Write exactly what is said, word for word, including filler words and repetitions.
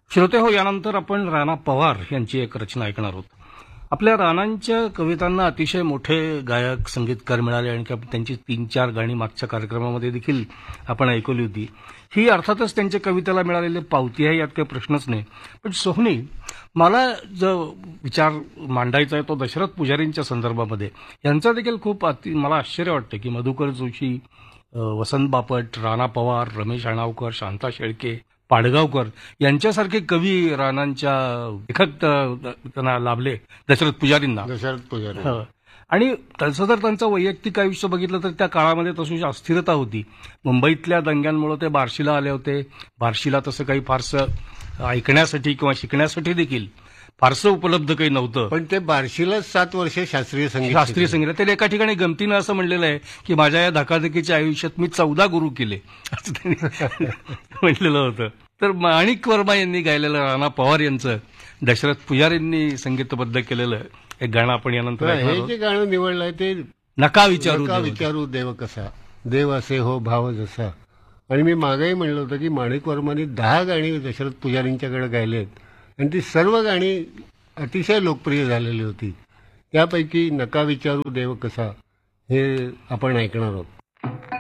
श्रोते हो, यानंतर आपण राणा पवार यांची एक रचना ऐकणार आहोत. आपल्या राणांच्या कवितांना अतिशय मोठे गायक संगीतकार मिळाले आणि त्यांची तीन चार गाणी मागच्या कार्यक्रमामध्ये देखील आपण ऐकवली होती. ही अर्थातच त्यांच्या कवितेला मिळालेली पावती आहे, यात काही प्रश्नच नाही. पण सोहनी, मला जो विचार मांडायचा आहे तो दशरथ पुजारींच्या संदर्भामध्ये. यांचा देखील खूप अति मला आश्चर्य वाटतं की मधुकर जोशी, वसंत बापट, राणा पवार, रमेश अणावकर, शांता शेळके, पाडगावकर यांच्यासारखे कवी राणांच्या लेखक त्यांना लाभले, दशरथ पुजारींना. दशरथ पुजारी आणि तसं जर त्यांचं वैयक्तिक आयुष्य बघितलं तर त्या काळामध्ये तशी अस्थिरता होती. मुंबईतल्या दंग्यांमुळे ते बार्शीला आले होते. बार्शीला तसं काही फारसं ऐकण्यासाठी किंवा शिकण्यासाठी देखील फारसं उपलब्ध काही नव्हतं. पण ते बार्शीला सात वर्ष शास्त्रीय संगीत शास्त्रीय संगीत ते एका ठिकाणी गमतीनं असं म्हणलेलं आहे की माझ्या या धकाधकीच्या आयुष्यात मी चौदा गुरु केले असं त्यांनी म्हटलेलं होतं. तर माणिक वर्मा यांनी गायलेलं राणा पवार यांचं दशरथ पुजारींनी संगीतबद्ध केलेलं एक गाणं आपण यानंतर. हे जे गाणं निवडलंय ते नका विचारू नका विचारू देव कसा, देव असे हो भाव जसा. आणि मी मागेही म्हणलं होतं की माणिक वर्मांनी दहा गाणी दशरथ पुजारींच्याकडे गायली आहेत आणि ती सर्व गाणी अतिशय लोकप्रिय झालेली होती. त्यापैकी नका विचारू देव कसा हे आपण ऐकणार आहोत.